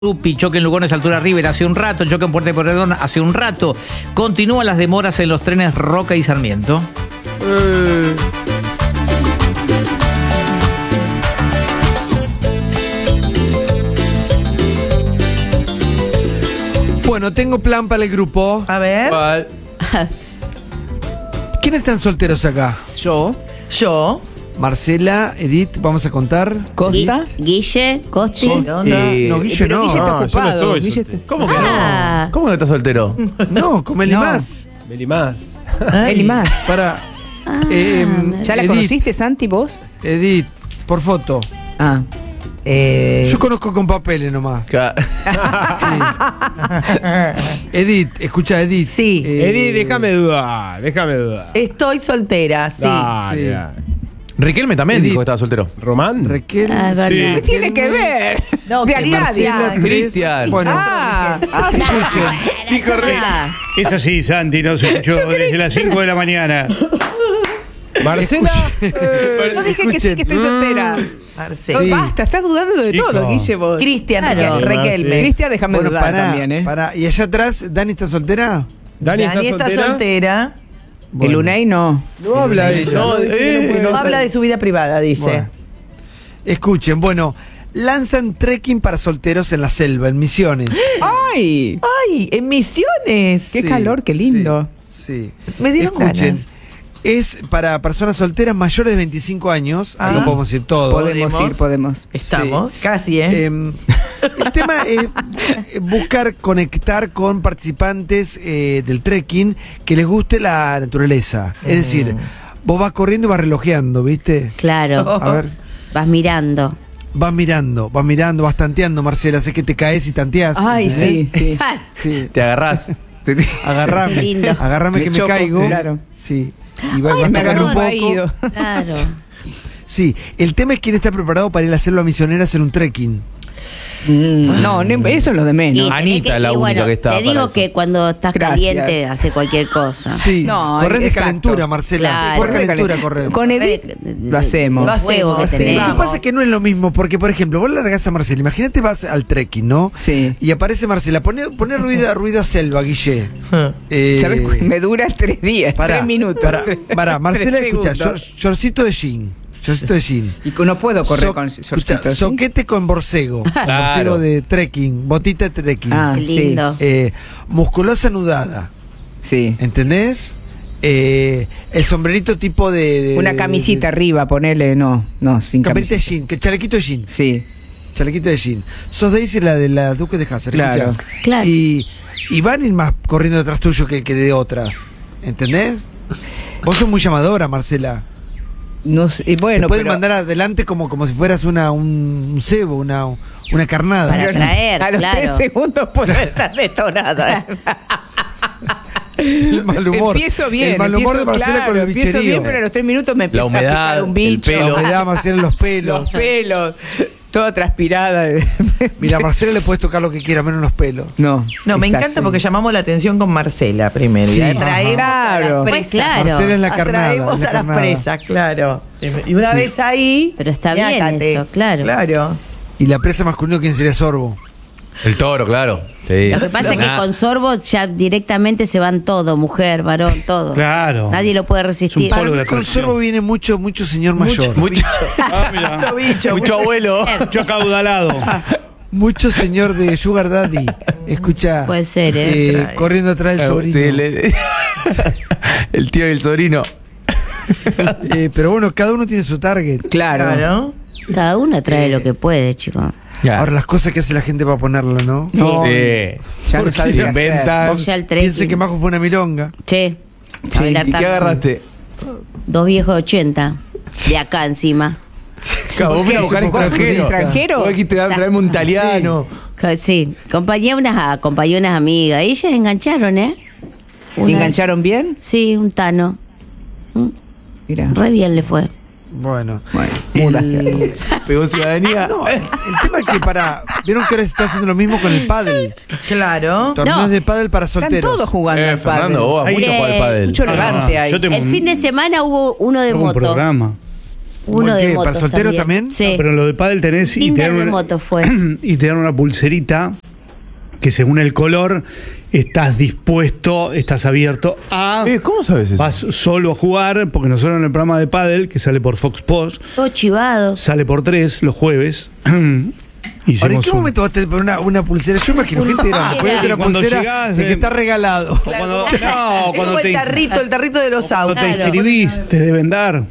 Tupi, choque en Lugones, altura River hace un rato, choque en Puerto de Porredón hace un rato. Continúan las demoras en los trenes Roca y Sarmiento. Bueno, tengo plan para el grupo. A ver. ¿Cuál? ¿Quiénes están solteros acá? Yo. Yo. Marcela, Edith, vamos a contar. Costa. Guille, Costi. ¿Qué onda? No, Guille pero no. Guille está yo no ocupado. estoy Guille soltero. ¿Cómo que Ah. no? ¿Cómo que no estás soltero? No, con Meli No. más. Meli más. Ay. Eli más. Para. ¿Ya la Edith, conociste, Santi, vos? Edith, por foto. Ah. Yo conozco con papeles nomás. Edith, escucha, Edith. Sí. Edith, déjame dudar. Estoy soltera, sí. Dale, Sí. dale. Riquelme también Edith. dijo que estaba soltero. ¿Román? Raquel. Ah, verdad. Sí. ¿Qué tiene que ver? No, de que Ariadna. Marcela, Ariadna. Cristian. Bueno, Dijo Es así, Santi, no se escuchó desde las 5 de la mañana. Marcela. No dije que sí, que estoy soltera. Marcela. Sí. Basta, estás dudando de Hijo. todo, Guille, vos. Cristian, Claro. Requelme. Cristian, déjame bueno, dudar pará, también, ¿eh? pará. ¿Y allá atrás, Dani está soltera? Dani Dani está soltera. El Unai no. No habla de ella. No, dice que no puede No hablar. habla de su vida privada, dice. Bueno. Escuchen, bueno, lanzan trekking para solteros en la selva, en Misiones. ¡Ay! Ay, en Misiones. Qué calor, qué lindo. Sí. Me dieron Escuchen, ganas. es para personas solteras mayores de 25 años. Ah. No podemos decir todo. Podemos. Estamos, casi, ¿eh? El tema es buscar conectar con participantes del trekking que les guste la naturaleza. Es decir, vos vas corriendo y vas relojeando, ¿viste? Claro. A ver, Vas mirando. vas mirando, vas tanteando, Marcela. Sé que te caes y tanteás. Ay, ¿entendés? sí, sí. Sí. Te agarrás. Agarrame, Qué lindo. agarrame Me que choco, me caigo. claro. Sí. Y vas Me tocando agarró un un poco. vaído. Claro. Sí, el tema es quién está preparado para ir a hacer la misionera a hacer un trekking. No, eso es lo de menos. Y tenés Anita es la y única que estaba Te digo para eso. que cuando estás Gracias. caliente hace cualquier cosa. Sí, No, corres de exacto. calentura, Marcela. Claro. Por calentura corres. Con Edith lo hacemos. Lo Fuego que hacemos, sí. tenés. Lo que pasa es que no es lo mismo, porque por ejemplo, vos largás a Marcela, imagínate vas al trekking, ¿no? Sí. Y aparece Marcela, pone ruido a selva, Guille. ¿Sabes? Me dura 3 días, 3 minutos. Pará, Marcela, 3 escucha, segundos. shortcito de jean. Shortcito de jean. Y que no puedo correr con Escucha, shortcitos, ¿sí? soquete con borcego. Con borcego de trekking, botita de trekking. Ah, Qué lindo. Musculosa anudada. Sí. ¿Entendés? El sombrerito tipo de Una camisita arriba, ponele, no, sin Camperita camiseta. de jean, que chalequito de jean. Sí. Chalequito de jean. Sos Daisy, la de la Duque de Hazard. Claro. escuchá. Claro. Y van a ir más corriendo detrás tuyo que de otra. ¿Entendés? Vos sos muy llamadora, Marcela. No sé, y bueno, Te pueden pero mandar adelante como si fueras un cebo, una carnada. Para atraer, a los claro. 3 segundos puedo estar detonada. El mal humor. Empiezo bien, El mal humor de empiezo, Marcela con el empiezo bicherío. bien, pero a los 3 minutos me empieza humedad, a picar un el bicho. pelo. La humedad, Marcela, en los pelos. Los pelos, toda transpirada. Mira, a Marcela le puedes tocar lo que quiera, menos los pelos. No, No, me exacto. encanta porque llamamos la atención con Marcela primero. Sí. Y atraemos Claro. a las Pues presas. claro. Marcela es la carnada. Atraemos la a las carnada. presas, claro. Y una Sí. vez ahí. Pero está bien ñácate. eso, claro. Claro. Y la presa masculina, ¿quién sería Sorbo? El toro, claro. Sí. Lo que pasa es que Nah. con sorbo ya directamente se van todo, mujer, varón, todo. Claro. Nadie lo puede resistir. Polo Para de mí con atracción. Sorbo viene mucho señor mayor. Mucho, Ah, mira. Mucho bicho, mucho abuelo. Mucho caudalado. Mucho señor de Sugar Daddy. Escucha. Puede ser, corriendo atrás del sobrino. Sí, el tío y el sobrino. Pero bueno, cada uno tiene su target. Claro. Claro. Cada uno trae lo que puede, chicos. Ahora las cosas que hace la gente para ponerlo, ¿no? Sí. No, Sí. ya no Porque sabes qué hacer. inventan. Vos ya el trekking. Piense que Majo fue una milonga. Che, Sí, a bailar ¿Y qué tango. agarraste? 2 viejos de 80. De acá encima. Vos fuiste a buscar ¿Vos fuiste extranjero. extranjero? Vos dijiste, traeme un italiano. Sí, acompañé unas amigas. Y ellas engancharon, ¿eh? Una- ¿Engancharon bien? Sí, un tano. Mira. Re bien le fue. Bueno. Bueno, El, Pegó ciudadanía. no, el tema es que vieron que ahora se está haciendo lo mismo con el pádel. Claro. Torneos No. de pádel para Están solteros. todos jugando al Fernando, pádel. vos vas mucho Bien. a jugar al pádel. Mucho levante ahí. Yo tengo El fin de semana hubo uno de un moto. programa. Uno de ¿Qué? motos ¿Para solteros también? Sí. Pero lo de pádel tenés y te Tinder dan de una, moto fue. y te dan una pulserita que según el color estás dispuesto, estás abierto a... ¿Cómo sabes eso? Vas solo a jugar, porque nosotros en el programa de pádel, que sale por Fox Post, Todo chivado. sale por 3 los jueves. Ahora, ¿en Hicimos qué momento vas a tener una pulsera? Yo imagino gente grande. Puede tener una Cuando pulsera llegás, de que está regalado. Cuando, no, Es cuando como te, el tarrito de los cuando autos. te inscribís, te deben dar.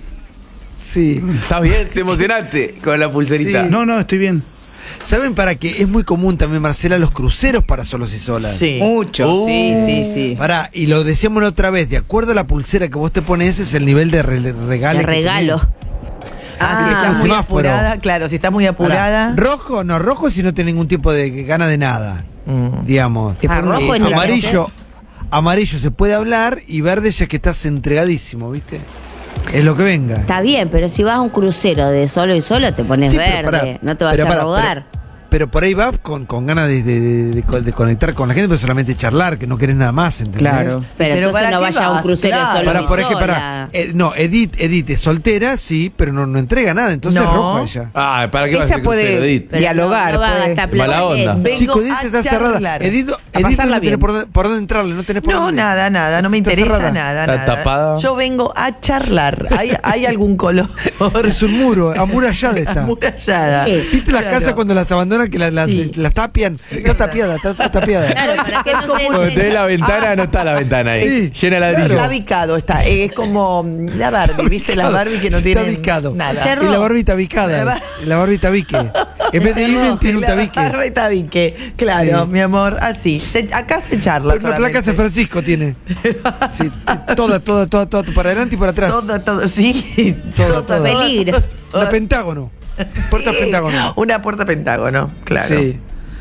Sí. ¿Estás bien? ¿Te emocionaste con la pulserita? Sí. No, estoy bien. ¿Saben para qué? Es muy común también, Marcela, los cruceros para solos y solas. Sí. Mucho. Sí. Pará, y lo decíamos la otra vez, de acuerdo a la pulsera que vos te pones, ese es el nivel de regalo. De regalo. Ah, si Ah, estás muy semáforo. apurada, claro, si estás muy apurada. Rojo, no, rojo si no tenés ningún tipo de gana de nada, digamos. Rojo es Amarillo se puede hablar y verde ya es que estás entregadísimo, ¿viste? Es lo que venga. Está bien, pero si vas a un crucero de solo y solo, te pones Sí, pero verde. pará, No te vas pero a pará, rogar. Pero por ahí va con ganas de conectar con la gente, pero solamente charlar, que no querés nada más, ¿entendés? Claro. Pero entonces ¿para no qué vaya a un vas? crucero Claro. solo Para, y por ejemplo, sola. no, Edith es soltera, sí, pero no entrega nada, entonces No. es roja ella. Ah, ¿para qué vas a Ella hacer crucero, puede Edith? Pero dialogar. no va a puede. gastar plata Mala en onda. eso. Vengo Chico, Edith a está charlar. cerrada. Edith pasarla no tiene bien. por dónde entrarle, no tenés por No, dónde. nada, no me Está interesa cerrada. nada, Está nada. tapada. Yo vengo a charlar. ¿Hay algún color? Es un muro, amurallada está. Amurallada. Sí. ¿Viste las Claro. casas cuando las abandonan que Sí. las tapian? Está tapiada, está tapiada. Claro, para que no se Cuando entre. tenés la ventana, no está la ventana ahí. Sí, Llena de ladrillo. Está bicado, está. Es como la Barbie, ¿viste? La Barbie que no Está tiene bicado. nada. Cerró. Y la Barbie tabicada. La Barbie tabique. En vez de Imen tiene un La tabique. Barbie tabique. Claro, Sí. mi amor. Así. Acá se charla. Una placa San Francisco tiene. Sí, toda, para adelante y para atrás. Todo, sí. Todo. Peligro. Una pentágono. Puerta pentágono. Una puerta pentágono, claro. Sí.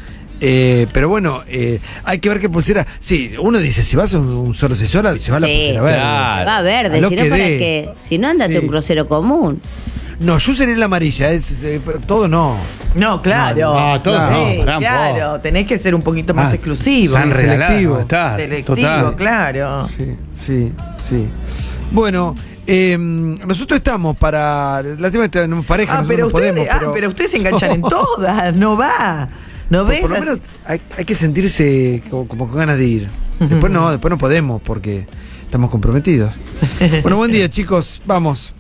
Pero bueno, hay que ver qué pulsera. Sí, uno dice, si vas a un solo se sola, se va la Sí. pulsera verde. Claro. Va A verde, lo si no, que ¿para dé. qué? Si no, andate Sí. a un crucero común. No, yo sería la amarilla, pero todo no. No, claro. No, todo no, Sí, pará un claro, poco. tenés que ser un poquito más Ah, exclusivo. San regalado, selectivo. está, Selectivo, total. claro. Sí. Bueno, nosotros estamos para. Lástima que tenemos pareja, Ah, nosotros pero no ustedes, podemos. pero ustedes se enganchan en todas, no va. ¿No ves? Por lo menos hay que sentirse como con ganas de ir. Después no podemos porque estamos comprometidos. Bueno, buen día, chicos. Vamos.